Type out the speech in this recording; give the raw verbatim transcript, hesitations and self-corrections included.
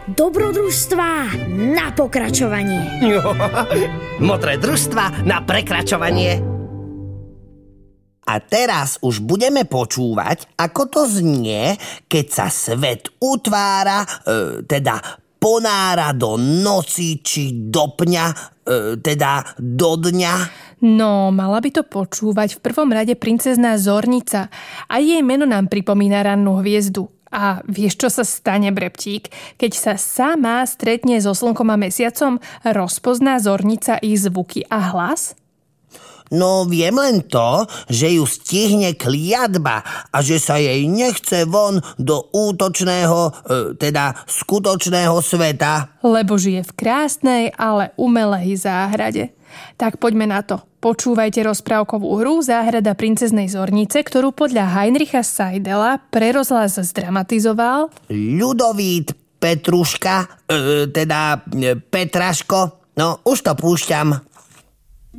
Dobrodružstvá na pokračovanie. Modré družstva na prekračovanie. A teraz už budeme počúvať, ako to znie, keď sa svet utvára, e, teda ponára do noci či do pňa, e, teda do dňa. No, mala by to počúvať v prvom rade princezná Zornica. A jej meno nám pripomína rannú hviezdu. A vieš, čo sa stane, Breptík? Keď sa sama stretne so slnkom a mesiacom, rozpozná Zornica ich zvuky a hlas? No viem len to, že ju stihne kliatba a že sa jej nechce von do útočného, e, teda skutočného sveta. Lebo žije v krásnej, ale umelej záhrade. Tak poďme na to. Počúvajte rozprávkovú hru Záhrada princeznej Zornice, ktorú podľa Heinricha Seidela pre rozhlas zdramatizoval Ľudovít Petruška, e, teda e, Petraško. No, už to púšťam.